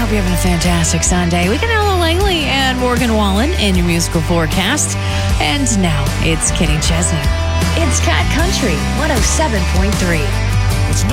hope you're having a fantastic Sunday. We got Ella Langley and Morgan Wallen in your musical forecast. And now it's Kenny Chesney. It's Cat Country 107.3.